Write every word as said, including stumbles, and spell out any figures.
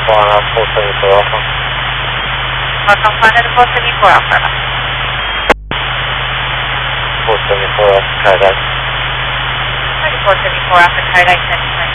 Alpha, four seventy-four Alpha. Welcome, Planet four seventy-four Alpha. four seventy-four Alpha, Kardite. four seventy-four Alpha, Kardite,